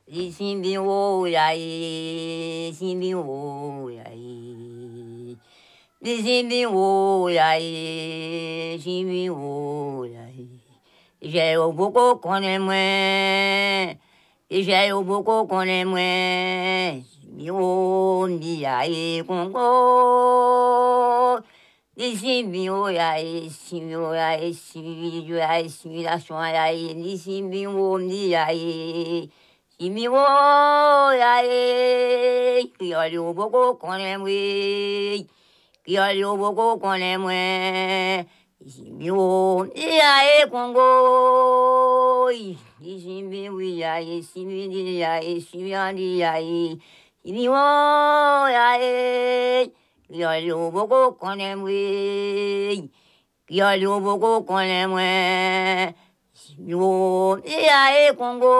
Di simbi wo ya e, simbi wo ya e. Di simbi wo ya e, simbi wo ya e. J'ai eu beaucoup connaît moi, j'ai eu beaucoup connaît moi. Simbi wo mi ya e Congo. Di simbi wo ya e, simbi wo ya e, simbi ya e, simbi la chouan ya e. Di simbi wo mi ya e. Imiwo ya e, kioli oboko kone mwe, kioli oboko kone mwe. Imiwo ya e Congo, isimbi ya e, simbi ya e, simbi ya e. Imiwo ya e, kioli oboko kone mwe, kioli oboko kone mwe. Yo ya e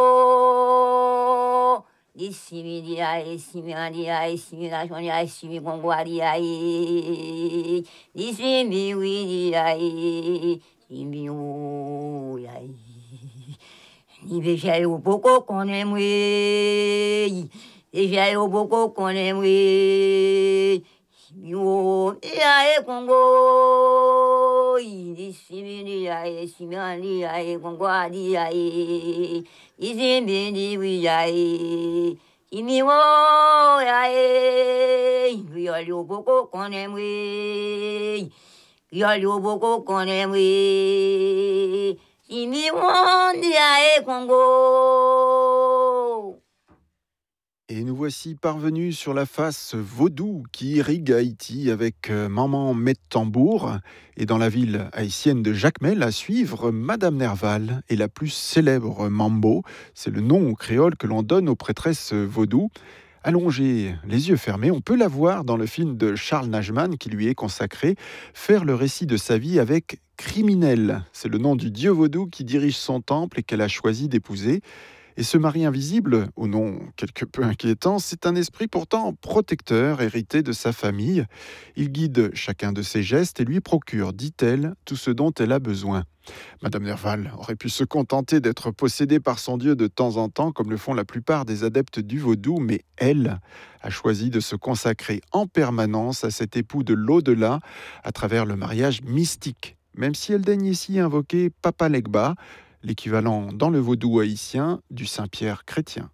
Congo, disimi dia e simi dia e simi la jonia e simi Congo dia e, disimi wi dia e, simi o ya e, ni veja eu pouco conemwe, veja eu pouco conemwe, yo ya e Congo. Disimi ya e, simi dia e Congo dia e, disimi dia e, simi wo ya e, kioli oboko conemwe, kioli oboko conemwe, simi wo dia e Congo. Et nous voici parvenus sur la face vaudou qui irrigue Haïti avec Maman Met Tambour. Et dans la ville haïtienne de Jacmel, à suivre Madame Nerval et la plus célèbre Mambo. C'est le nom créole que l'on donne aux prêtresses vaudou. Allongée, les yeux fermés, on peut la voir dans le film de Charles Najman qui lui est consacré, faire le récit de sa vie avec Criminel. C'est le nom du dieu vaudou qui dirige son temple et qu'elle a choisi d'épouser. Et ce mari invisible, au nom quelque peu inquiétant, c'est un esprit pourtant protecteur, hérité de sa famille. Il guide chacun de ses gestes et lui procure, dit-elle, tout ce dont elle a besoin. Madame Nerval aurait pu se contenter d'être possédée par son dieu de temps en temps, comme le font la plupart des adeptes du vaudou, mais elle a choisi de se consacrer en permanence à cet époux de l'au-delà, à travers le mariage mystique. Même si elle daigne ici invoquer Papa Legba, l'équivalent dans le vaudou haïtien du Saint-Pierre chrétien.